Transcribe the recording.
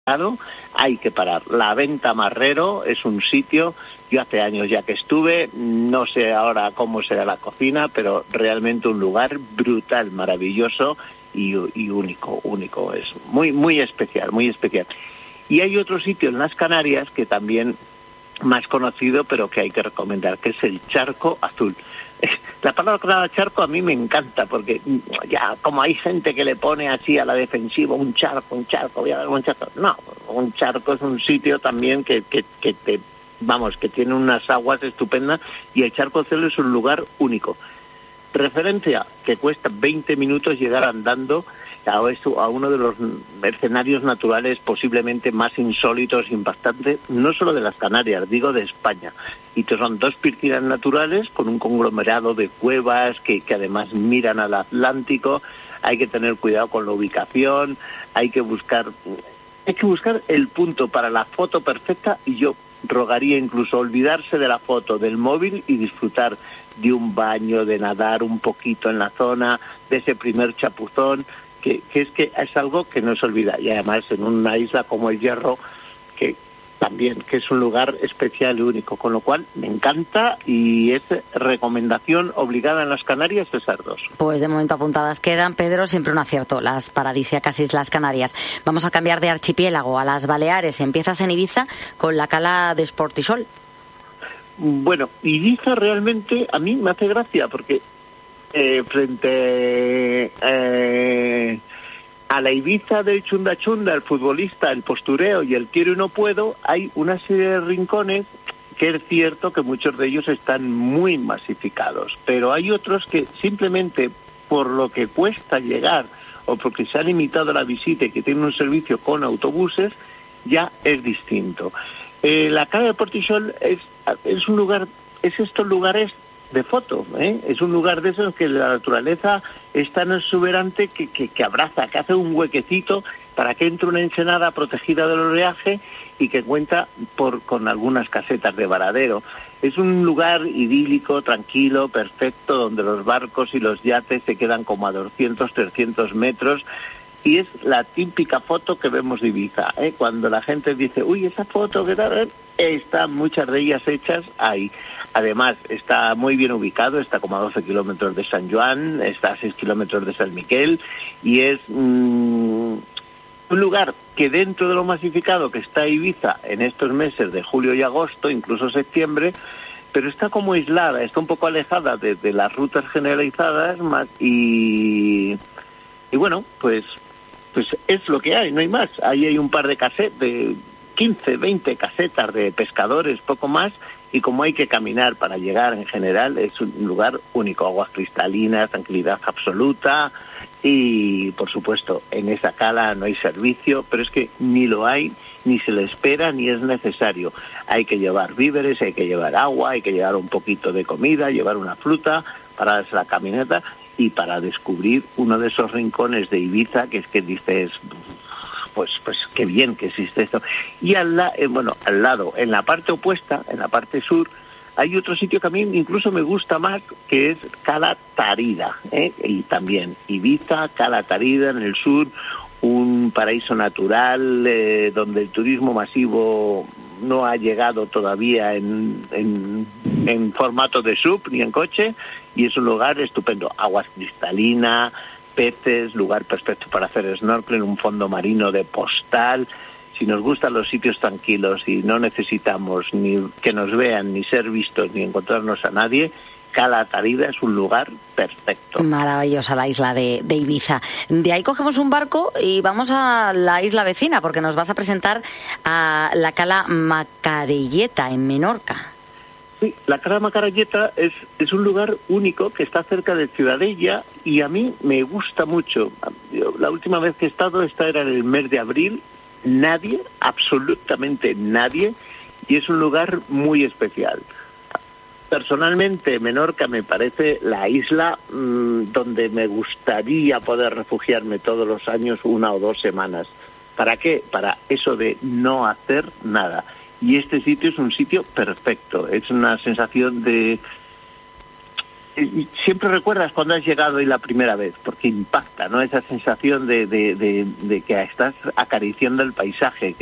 hay que parar. La Venta Marrero es un sitio, yo hace años ya que estuve, no sé ahora cómo será la cocina, pero realmente un lugar brutal, maravilloso y único, es muy especial, muy especial. Y hay otro sitio en las Canarias que también más conocido, pero que hay que recomendar, que es el Charco Azul. La palabra charco a mí me encanta, porque ya como hay gente que le pone así a la defensiva un charco, voy a dar un charco. No, un charco es un sitio también que tiene unas aguas estupendas, y el Charco Azul es un lugar único. Referencia que cuesta 20 minutos llegar andando a uno de los escenarios naturales posiblemente más insólitos e impactantes, no solo de las Canarias, digo de España. Y que son 2 piscinas naturales con un conglomerado de cuevas que además miran al Atlántico. Hay que tener cuidado con la ubicación, hay que buscar el punto para la foto perfecta, y yo rogaría incluso olvidarse de la foto del móvil y disfrutar de un baño, de nadar un poquito en la zona, de ese primer chapuzón, que es algo que no se olvida. Y además en una isla como el Hierro, que es un lugar especial y único, con lo cual me encanta, y es recomendación obligada en las Canarias esas 2. Pues de momento apuntadas quedan, Pedro, siempre un acierto, las paradisíacas Islas Canarias. Vamos a cambiar de archipiélago a las Baleares. Empiezas en Ibiza con la cala de Esportisol. Bueno, Ibiza realmente a mí me hace gracia, porque frente a la Ibiza del chunda chunda, el futbolista, el postureo y el quiero y no puedo, hay una serie de rincones que es cierto que muchos de ellos están muy masificados, pero hay otros que simplemente por lo que cuesta llegar o porque se ha limitado la visita y que tienen un servicio con autobuses, ya es distinto. La cala de Portisol es un lugar, es estos lugares de foto, es un lugar de esos que la naturaleza es tan exuberante que abraza, que hace un huequecito para que entre una ensenada protegida del oleaje y que cuenta con algunas casetas de varadero. Es un lugar idílico, tranquilo, perfecto, donde los barcos y los yates se quedan como a 200, 300 metros. Y es la típica foto que vemos de Ibiza, cuando la gente dice, uy, esa foto, ¿qué tal? Están muchas de ellas hechas ahí. Además, está muy bien ubicado, está como a 12 kilómetros de San Joan, está a 6 kilómetros de San Miquel, y es un lugar que dentro de lo masificado que está Ibiza en estos meses de julio y agosto, incluso septiembre, pero está como aislada, está un poco alejada de las rutas generalizadas y bueno, pues es lo que hay, no hay más. Ahí hay un par de de 15, 20 casetas de pescadores, poco más, y como hay que caminar para llegar en general, es un lugar único, aguas cristalinas, tranquilidad absoluta, y por supuesto en esa cala no hay servicio, pero es que ni lo hay, ni se le espera, ni es necesario. Hay que llevar víveres, hay que llevar agua, hay que llevar un poquito de comida, llevar una fruta para darse la caminata y para descubrir uno de esos rincones de Ibiza que es que dices, pues qué bien que existe esto. Y al lado, en la parte opuesta, en la parte sur, hay otro sitio que a mí incluso me gusta más, que es Cala Tarida, y también Ibiza, Cala Tarida en el sur, un paraíso natural donde el turismo masivo no ha llegado todavía en formato de sub ni en coche, y es un lugar estupendo, aguas cristalinas, peces, lugar perfecto para hacer snorkeling, un fondo marino de postal. Si nos gustan los sitios tranquilos y no necesitamos ni que nos vean, ni ser vistos, ni encontrarnos a nadie, Cala Tarida es un lugar perfecto. Maravillosa la isla de Ibiza. De ahí cogemos un barco y vamos a la isla vecina, porque nos vas a presentar a la Cala Macarelleta en Menorca. Sí, la Cala Macarelleta es un lugar único que está cerca de Ciudadella y a mí me gusta mucho. La última vez que he estado, esta era en el mes de abril, nadie, absolutamente nadie, y es un lugar muy especial. Personalmente, Menorca me parece la isla donde me gustaría poder refugiarme todos los años 1 o 2 semanas. ¿Para qué? Para eso de no hacer nada. Y este sitio es un sitio perfecto. Es una sensación de siempre recuerdas cuando has llegado y la primera vez, porque impacta, ¿no? Esa sensación de que estás acariciando el paisaje,